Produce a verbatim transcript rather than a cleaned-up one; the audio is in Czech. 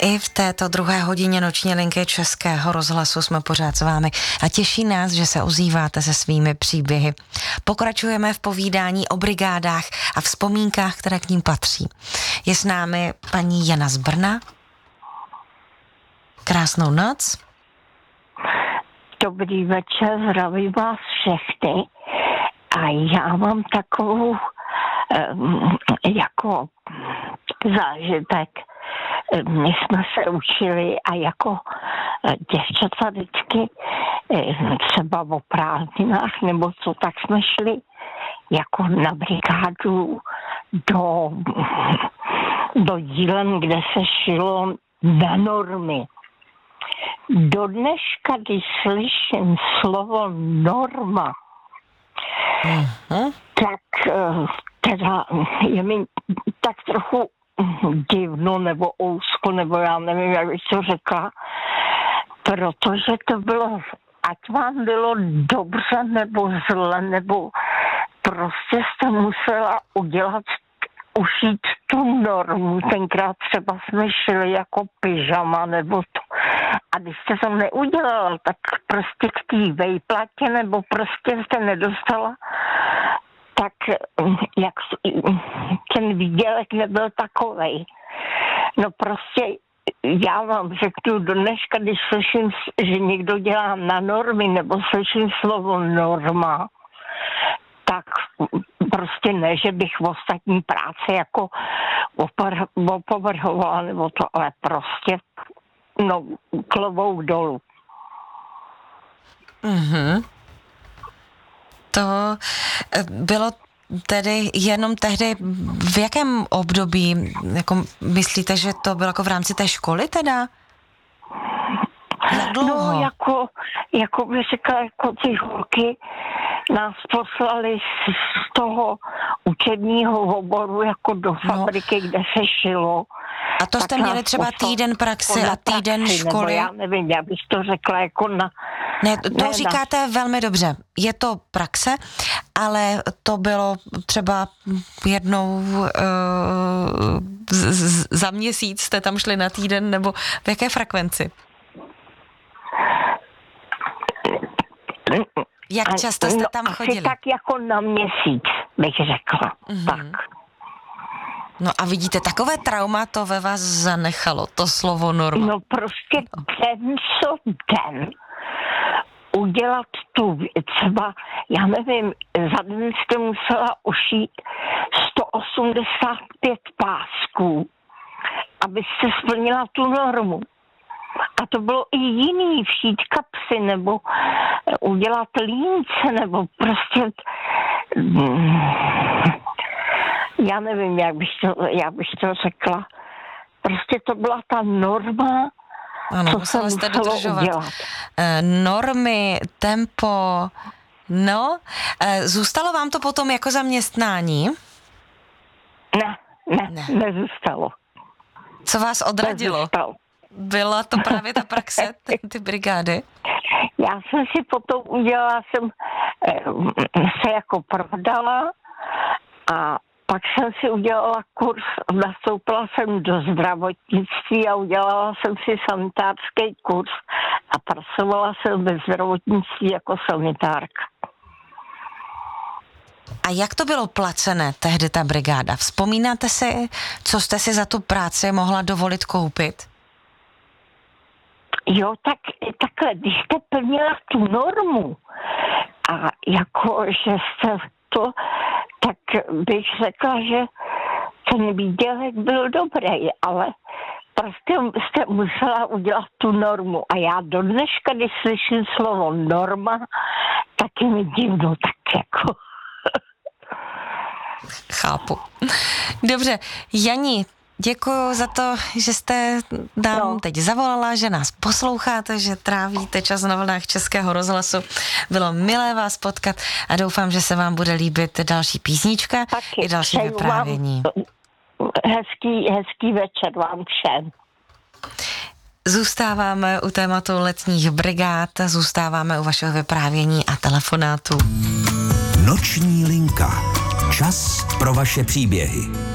I v této druhé hodině noční linky Českého rozhlasu jsme pořád s vámi a těší nás, že se ozýváte se svými příběhy. Pokračujeme v povídání o brigádách a vzpomínkách, které k ním patří. Je s námi paní Jana z Brna. Krásnou noc. Dobrý večer, zdravím vás všechny. A já mám takovou um, jako zážitek. My jsme se učili a jako děvčata vždycky třeba o prázdninách nebo co, tak jsme šli jako na brigádu do, do dílen, kde se šilo na normy. Do dneška, když slyším slovo norma, uh-huh. tak teda je mi tak trochu divno nebo ousko, nebo já nevím, jak bych to řekla, protože to bylo, ať vám bylo dobře nebo zle, nebo prostě jste musela udělat, ušít tu normu. Tenkrát třeba jsme šli jako pyžama nebo to. A když jste to neudělala, tak prostě k té vejplatě nebo prostě jste nedostala, tak jak ten výdělek nebyl takovej. No prostě já vám řeknu do dneška, když slyším, že někdo dělá na normy nebo slyším slovo norma, tak prostě ne, že bych v ostatní práci jako opovrhovala nebo to, ale prostě no klobouk dolů. Mhm. To bylo tedy jenom tehdy, v jakém období, jako myslíte, že to bylo jako v rámci té školy teda? Jak dlouho? No jako, jako bych řekla, jako ty holky nás poslali z toho učebního oboru jako do fabriky, no. Kde se šilo. A to jste měli třeba týden praxe a týden praxi, školy? Já nevím, já bych to řekla jako na... Ne, to ne, říkáte na... velmi dobře. Je to praxe, ale to bylo třeba jednou uh, z, z, za měsíc jste tam šli na týden, nebo v jaké frekvenci? Jak často jste tam no, chodili? Asi tak jako na měsíc, bych řekla. Mm-hmm. Tak. No a vidíte, takové trauma to ve vás zanechalo, to slovo norma. No prostě den co den udělat tu, třeba, já nevím, za den jste musela ušít sto osmdesát pět pásků, abyste splnila tu normu. A to bylo i jiný, všít kapsy, nebo udělat línce, nebo prostě... Já nevím, jak bych to, jak bych to řekla. Prostě to byla ta norma, ano, co se jste muselo dodržovat. udělat. Normy, tempo, no. Zůstalo vám to potom jako zaměstnání? Ne, ne, ne. nezůstalo. Co vás odradilo? Nezůstalo. Byla to právě ta praxe, ty, ty brigády? Já jsem si potom udělala, jsem se jako prodala a pak jsem si udělala kurz, nastoupila jsem do zdravotnictví a udělala jsem si sanitárský kurz a pracovala jsem ve zdravotnictví jako sanitárka. A jak to bylo placené tehdy ta brigáda? Vzpomínáte si, co jste si za tu práci mohla dovolit koupit? Jo, tak takhle, když jste plnila tu normu a jako, že jste to, tak bych řekla, že ten výdělek byl dobrý, ale prostě jste musela udělat tu normu. A já do dneška, když slyším slovo norma, tak je mi divno, tak jako... Chápu. Dobře, Jani, děkuji za to, že jste nám no. teď zavolala, že nás posloucháte, že trávíte čas na vlnách Českého rozhlasu. Bylo milé vás potkat a doufám, že se vám bude líbit další písnička Taky, i další vyprávění. Hezký, hezký večer vám všem. Zůstáváme u tématu letních brigád, zůstáváme u vašeho vyprávění a telefonátu. Noční linka. Čas pro vaše příběhy.